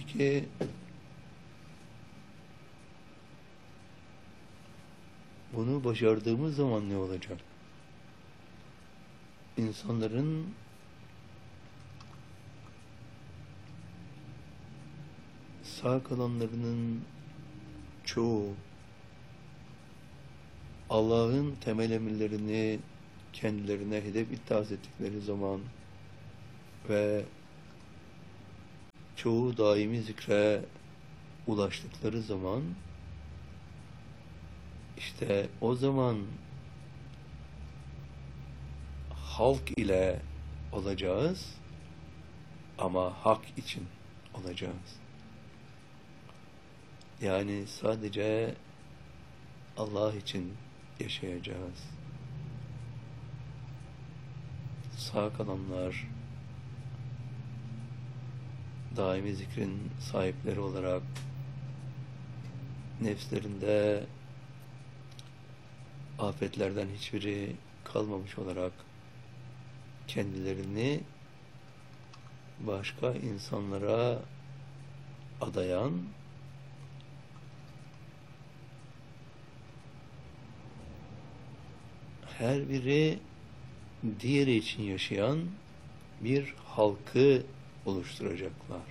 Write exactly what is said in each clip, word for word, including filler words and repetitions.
Peki bunu başardığımız zaman ne olacak? İnsanların sağ kalanlarının çoğu Allah'ın temel emirlerini kendilerine hedef iddiaz ettikleri zaman ve çoğu daimi zikre ulaştıkları zaman, işte o zaman halk ile olacağız ama hak için olacağız. Yani sadece Allah için yaşayacağız. Sağ kalanlar daimi zikrin sahipleri olarak nefslerinde afetlerden hiçbiri kalmamış olarak kendilerini başka insanlara adayan, her biri diğeri için yaşayan bir halkı oluşturacaklar.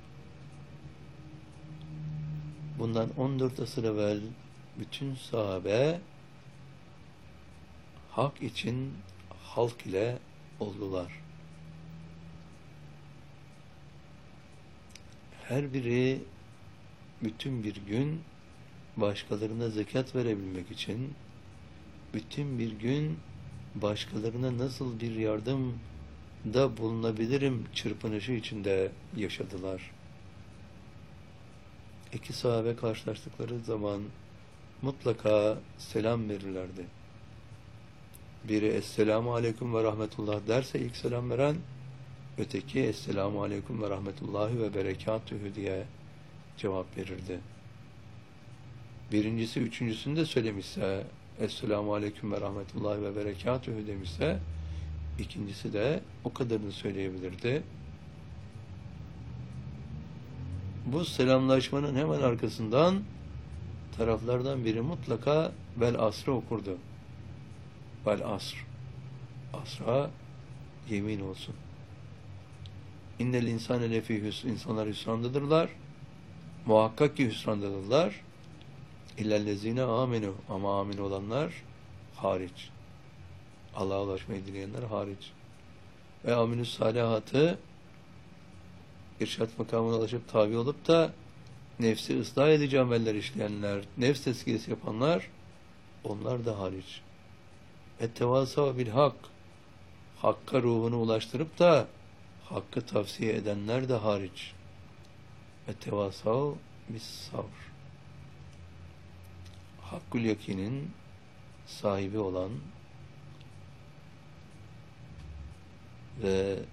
Bundan on dört asır evvel bütün sahabe hak için halk ile oldular. Her biri bütün bir gün başkalarına zekat verebilmek için, bütün bir gün başkalarına nasıl bir yardımda bulunabilirim çırpınışı içinde yaşadılar. İki sahabe karşılaştıkları zaman mutlaka selam verirlerdi. Biri Esselamu Aleyküm ve Rahmetullah derse ilk selam veren, öteki Esselamu Aleyküm ve Rahmetullahi ve Berekatühü diye cevap verirdi. Birincisi üçüncüsünü de söylemişse, Esselamu Aleyküm ve Rahmetullahi ve Berekatühü demişse, ikincisi de o kadarını söyleyebilirdi. Bu selamlaşmanın hemen arkasından taraflardan biri mutlaka Vel Asr'ı okurdu. Vel Asr. Asra yemin olsun. İnnel insane lefî hüsn. İnsanlar hüsrandadırlar. Muhakkak ki hüsrandadırlar. İllellezine amenu. Ama amin olanlar hariç. Allah'a ulaşmayı dileyenler hariç. Ve aminü salihatı irşat makamına ulaşıp tabi olup da nefsi ıslah edici ameller işleyenler, nefs tezkiyesi yapanlar, onlar da hariç. Ettevasa bil hak, hakka ruhunu ulaştırıp da hakkı tavsiye edenler de hariç. Ettevasa bis sabr. Hakkul yakinin sahibi olan ve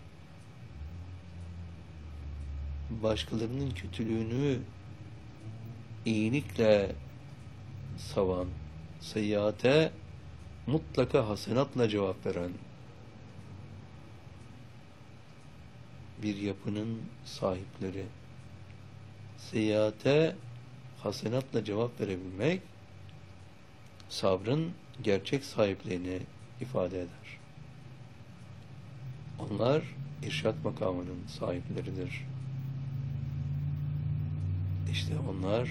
başkalarının kötülüğünü iyilikle savan, seyyate mutlaka hasenatla cevap veren bir yapının sahipleri. Seyyate hasenatla cevap verebilmek sabrın gerçek sahipliğini ifade eder. Onlar irşat makamının sahipleridir. İşte onlar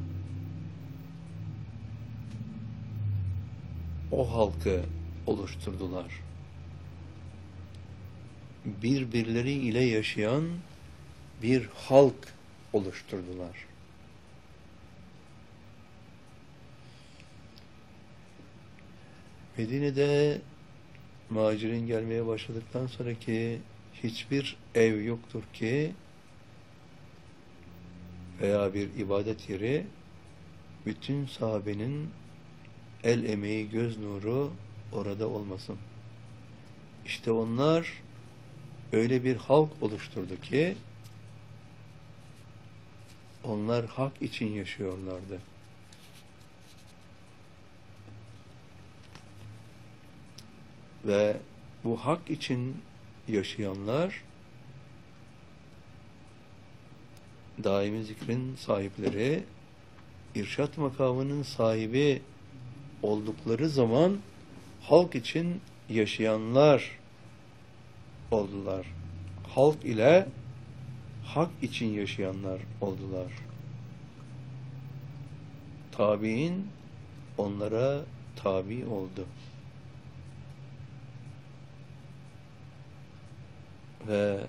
o halkı oluşturdular. Birbirleri ile yaşayan bir halk oluşturdular. Medine'de muhacirin gelmeye başladıktan sonraki hiçbir ev yoktur ki veya bir ibadet yeri bütün sahabenin el emeği, göz nuru orada olmasın. İşte onlar öyle bir halk oluşturdu ki onlar hak için yaşıyorlardı. Ve bu hak için yaşayanlar daimi zikrin sahipleri, irşat makamının sahibi oldukları zaman halk için yaşayanlar oldular. Halk ile hak için yaşayanlar oldular. Tabiin onlara tabi oldu. Ve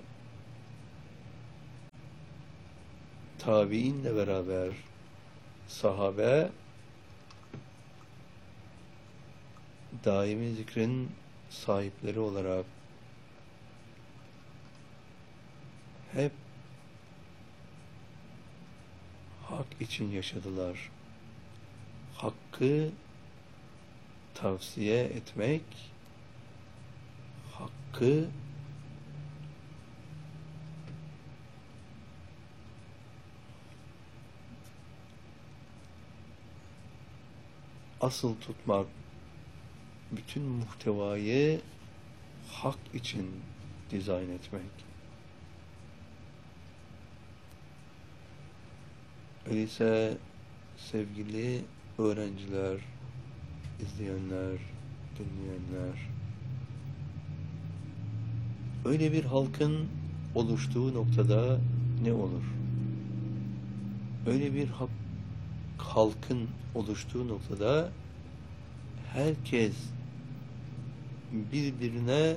tabiinle beraber sahabe daimi zikrin sahipleri olarak hep hak için yaşadılar. Hakkı tavsiye etmek, hakkı asıl tutmak, bütün muhtevayı hak için dizayn etmek. Öyleyse sevgili öğrenciler, izleyenler, dinleyenler, öyle bir halkın oluştuğu noktada ne olur? Öyle bir hak, halkın oluştuğu noktada herkes birbirine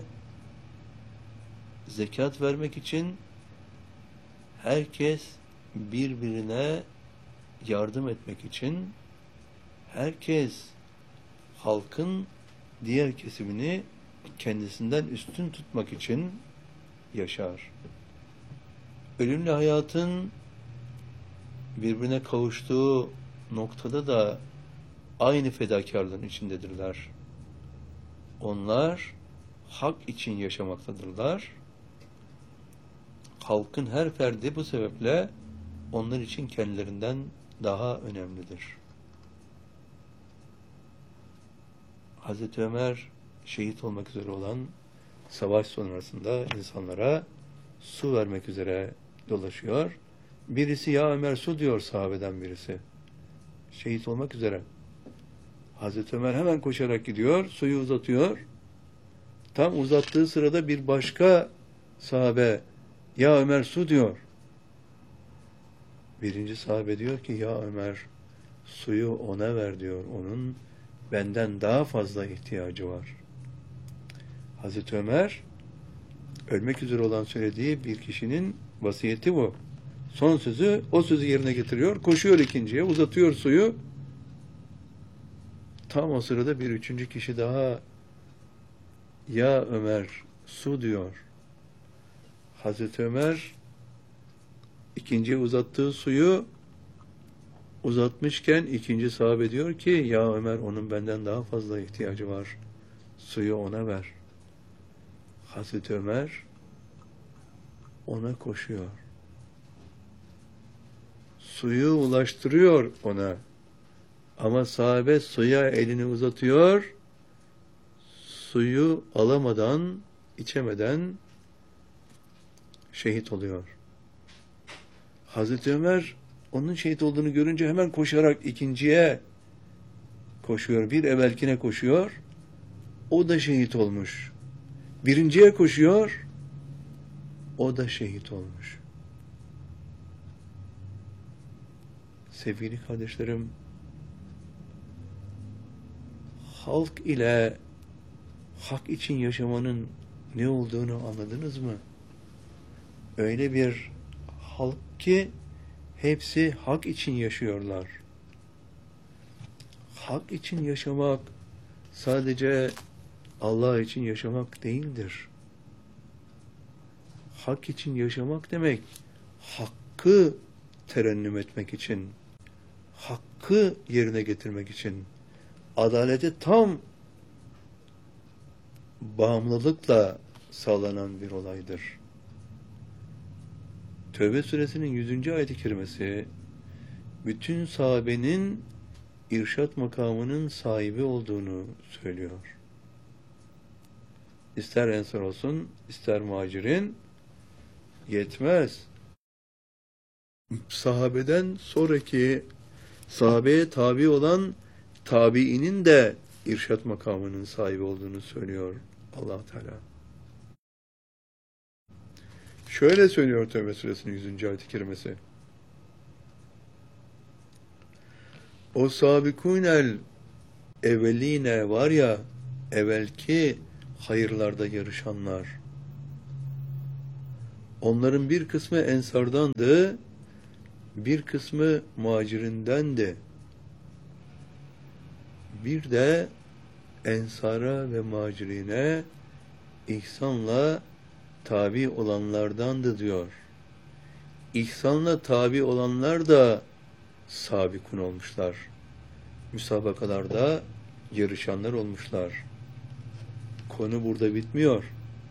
zekat vermek için, herkes birbirine yardım etmek için, herkes halkın diğer kesimini kendisinden üstün tutmak için yaşar. Ölümle hayatın birbirine kavuştuğu noktada da aynı fedakarlığın içindedirler. Onlar hak için yaşamaktadırlar. Halkın her ferdi bu sebeple onlar için kendilerinden daha önemlidir. Hazreti Ömer şehit olmak üzere olan savaş sonrasında insanlara su vermek üzere dolaşıyor. Birisi ya Ömer su diyor, sahabeden birisi. Şehit olmak üzere. Hazreti Ömer hemen koşarak gidiyor, suyu uzatıyor. Tam uzattığı sırada bir başka sahabe ya Ömer su diyor. Birinci sahabe diyor ki ya Ömer suyu ona ver diyor. Onun benden daha fazla ihtiyacı var. Hazreti Ömer ölmek üzere olan söylediği bir kişinin vasiyeti bu. Son sözü, o sözü yerine getiriyor. Koşuyor ikinciye, uzatıyor suyu. Tam o sırada bir üçüncü kişi daha ya Ömer su diyor. Hazreti Ömer ikinciye uzattığı suyu uzatmışken ikinci sahabe diyor ki ya Ömer onun benden daha fazla ihtiyacı var. Suyu ona ver. Hazreti Ömer ona koşuyor. Suyu ulaştırıyor ona. Ama sahabe suya elini uzatıyor. Suyu alamadan, içemeden şehit oluyor. Hazreti Ömer onun şehit olduğunu görünce hemen koşarak ikinciye koşuyor. Bir evvelkine koşuyor. O da şehit olmuş. Birinciye koşuyor. O da şehit olmuş. Sevgili kardeşlerim, halk ile hak için yaşamanın ne olduğunu anladınız mı? Öyle bir halk ki hepsi hak için yaşıyorlar. Hak için yaşamak sadece Allah için yaşamak değildir. Hak için yaşamak demek, hakkı terennüm etmek için, hakkı yerine getirmek için, adalete tam bağımlılıkla sağlanan bir olaydır. Tövbe suresinin yüzüncü ayet-i kerimesi bütün sahabenin irşat makamının sahibi olduğunu söylüyor. İster ensar olsun, ister muhacirin yetmez. sahabeden sonraki sahabeye tabi olan tabiinin de irşat makamının sahibi olduğunu söylüyor Allah Teala. Şöyle söylüyor Tevbe suresinin yüzüncü ayet-i kerimesi. O sabikûnel evveline var ya, evvelki hayırlarda yarışanlar. Onların bir kısmı ensardandı, bir kısmı muhacirindendi. Bir de ensara ve muhacirine ihsanla tabi olanlardandı diyor. İhsanla tabi olanlar da sabikun olmuşlar. Müsabakalarda yarışanlar olmuşlar. Konu burada bitmiyor.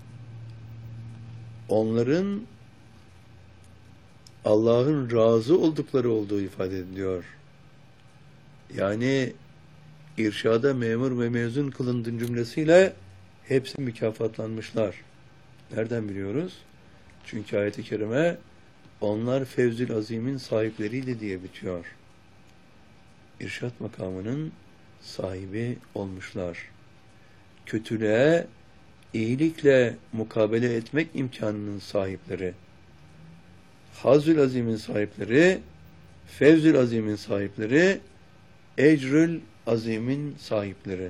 Onların Allah'ın razı oldukları olduğu ifade ediliyor. Yani irşada memur ve mezun kılındığın cümlesiyle hepsi mükafatlanmışlar. Nereden biliyoruz? Çünkü ayet-i kerime onlar fevzül azimin sahipleriydi diye bitiyor. İrşat makamının sahibi olmuşlar. Kötülüğe iyilikle mukabele etmek imkanının sahipleri. Hazül azimin sahipleri, fevzül azimin sahipleri, ecrül azimin sahipleri.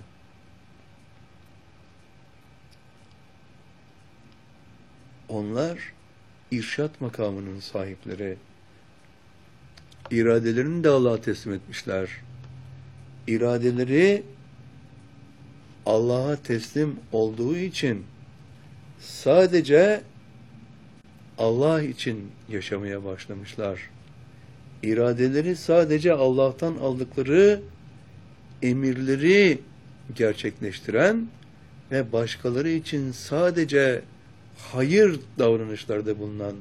Onlar irşat makamının sahipleri. İradelerini de Allah'a teslim etmişler. İradeleri Allah'a teslim olduğu için sadece Allah için yaşamaya başlamışlar. İradeleri sadece Allah'tan aldıkları emirleri gerçekleştiren ve başkaları için sadece hayır davranışlarda bulunan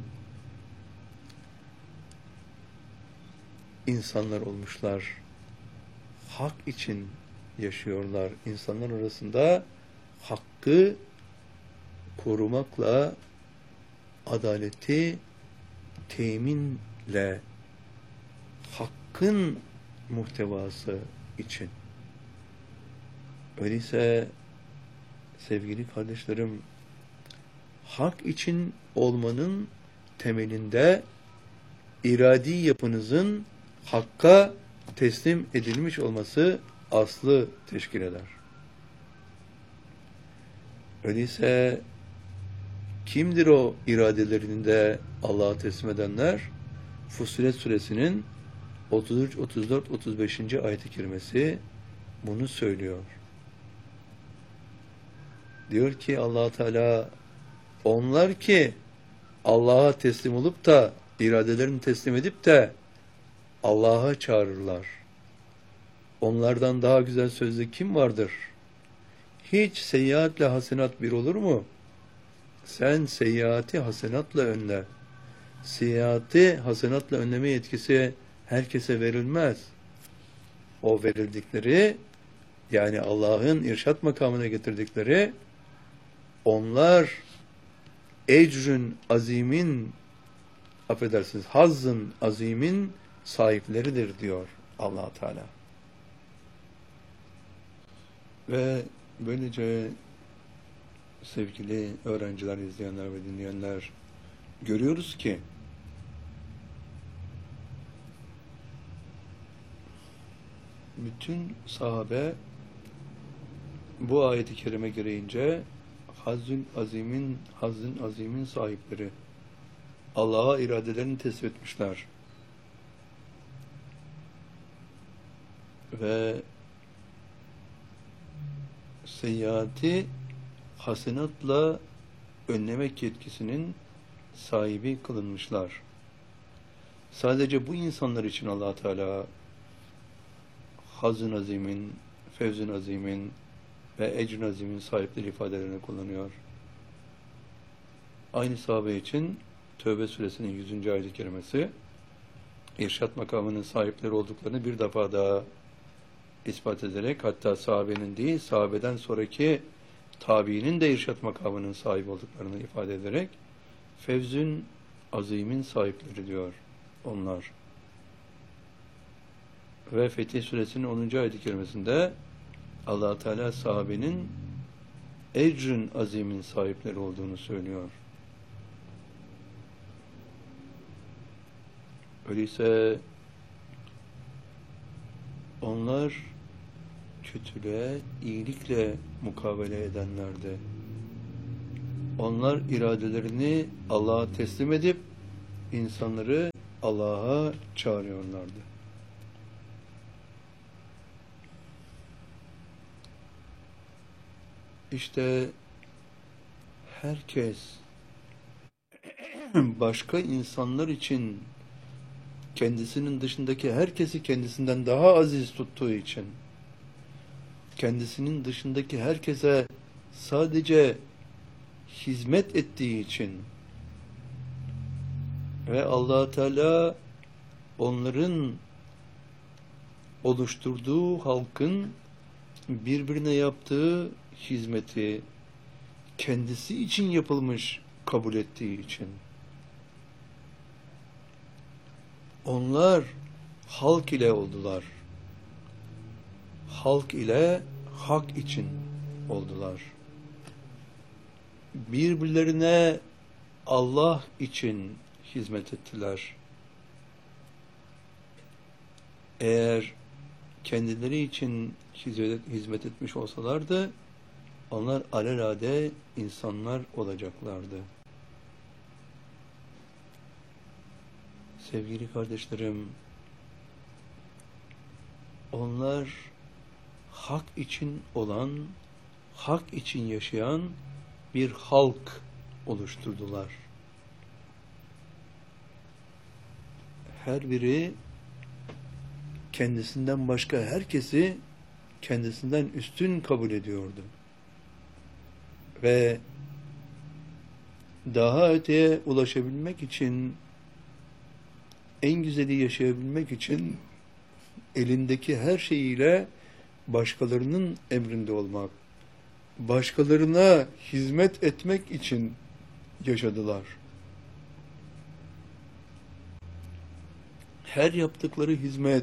insanlar olmuşlar. Hak için yaşıyorlar. İnsanlar arasında hakkı korumakla, adaleti teminle, hakkın muhtevası için. Öyleyse sevgili kardeşlerim, hak için olmanın temelinde iradi yapınızın hakka teslim edilmiş olması aslı teşkil eder. Öyleyse kimdir o iradelerini de Allah'a teslim edenler? Fussilet suresinin otuz üç, otuz dört, otuz beşinci ayet-i kerimesi bunu söylüyor. Diyor ki Allah Teala, onlar ki Allah'a teslim olup da iradelerini teslim edip de Allah'a çağırırlar. Onlardan daha güzel sözlü kim vardır? Hiç seyyiatle hasenat bir olur mu? Sen seyyiati hasenatla önle. Seyyiati hasenatla önleme yetkisi herkese verilmez. O verildikleri, yani Allah'ın irşat makamına getirdikleri, onlar ecrün azimin, affedersiniz, hazzın azimin sahipleridir diyor Allah Teala. Ve böylece sevgili öğrenciler, izleyenler ve dinleyenler, görüyoruz ki bütün sahabe bu ayet-i kerime gereğince hazzün azimin, hazzın azimin sahipleri, Allah'a iradelerini teslim etmişler. Ve seyyiati hasenatla önlemek yetkisinin sahibi kılınmışlar. Sadece bu insanlar için Allah Teala Haz-ı Azim'in, Fevz-ı Azim'in ve Ecr-i Azim'in sahipleri ifadelerini kullanıyor. Aynı sahabe için Tevbe suresinin yüzüncü ayet-i kerimesi irşat makamının sahipleri olduklarını bir defa daha ispat ederek, hatta sahabenin değil, sahabeden sonraki tabiinin de irşat makamının sahibi olduklarını ifade ederek Fevzün Azim'in sahipleri diyor. onlar. Ve Fetih Suresinin onuncu ayet-i kerimesinde Allah Teala sahabenin ecrin azimin sahipleri olduğunu söylüyor. Öyleyse onlar kötülüğe iyilikle mukabele edenlerdi. Onlar iradelerini Allah'a teslim edip insanları Allah'a çağırıyorlardı. İşte herkes başka insanlar için kendisinin dışındaki herkesi kendisinden daha aziz tuttuğu için, kendisinin dışındaki herkese sadece hizmet ettiği için ve Allah Teala onların oluşturduğu halkın birbirine yaptığı hizmeti kendisi için yapılmış kabul ettiği için onlar halk ile oldular. Halk ile hak için oldular. Birbirlerine Allah için hizmet ettiler. Eğer kendileri için hizmet, hizmet etmiş olsalardı, onlar alelade insanlar olacaklardı. Sevgili kardeşlerim, onlar hak için olan, hak için yaşayan bir halk oluşturdular. Her biri kendisinden başka herkesi kendisinden üstün kabul ediyordu. Ve daha öteye ulaşabilmek için, en güzeli yaşayabilmek için elindeki her şeyiyle başkalarının emrinde olmak, başkalarına hizmet etmek için yaşadılar. Her yaptıkları hizmet,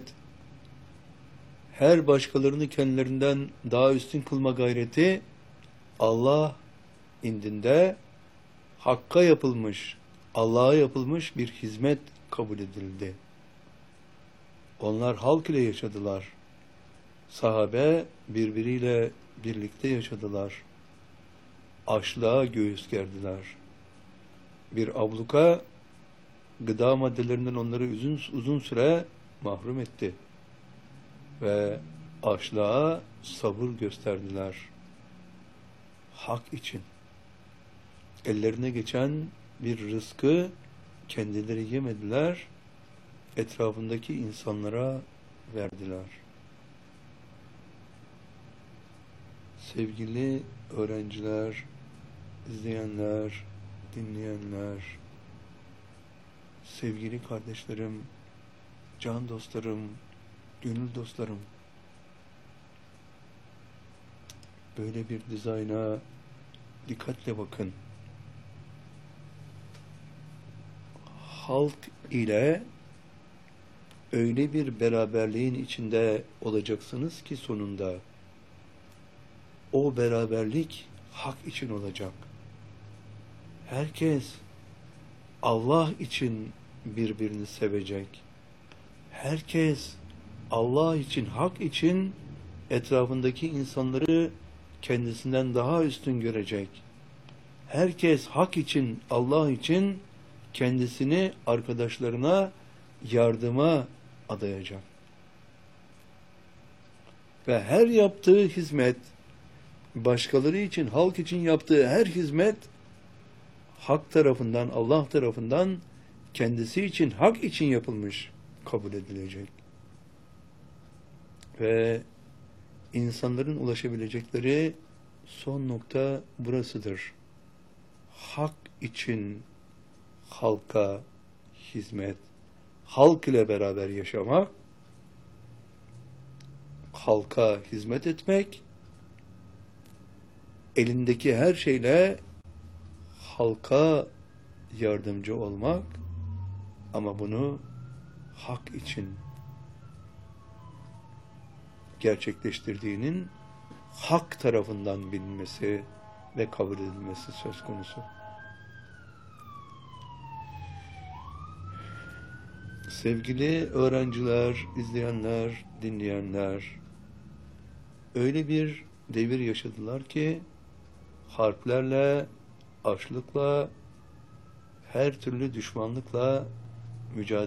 her başkalarını kendilerinden daha üstün kılma gayreti Allah indinde Hakk'a yapılmış, Allah'a yapılmış bir hizmet kabul edildi. Onlar halk ile yaşadılar. Sahabe birbiriyle birlikte yaşadılar. Açlığa göğüs gerdiler. Bir abluka gıda maddelerinden onları uzun, uzun süre mahrum etti. Ve açlığa sabır gösterdiler. Hak için. Ellerine geçen bir rızkı kendileri yemediler, etrafındaki insanlara verdiler. Sevgili öğrenciler, izleyenler, dinleyenler, sevgili kardeşlerim, can dostlarım, gönül dostlarım, böyle bir dizayna dikkatle bakın. Halk ile öyle bir beraberliğin içinde olacaksınız ki sonunda o beraberlik hak için olacak. Herkes Allah için birbirini sevecek. Herkes Allah için, hak için etrafındaki insanları kendisinden daha üstün görecek. Herkes hak için, Allah için kendisini arkadaşlarına yardıma adayacak. Ve her yaptığı hizmet, başkaları için, halk için yaptığı her hizmet, hak tarafından, Allah tarafından kendisi için, hak için yapılmış kabul edilecek. Ve insanların ulaşabilecekleri son nokta burasıdır. Hak için halka hizmet, halk ile beraber yaşamak, halka hizmet etmek, elindeki her şeyle halka yardımcı olmak, ama bunu hak için gerçekleştirdiğinin hak tarafından bilinmesi ve kabul edilmesi söz konusu. Sevgili öğrenciler, izleyenler, dinleyenler, öyle bir devir yaşadılar ki harplerle, açlıkla, her türlü düşmanlıkla mücadele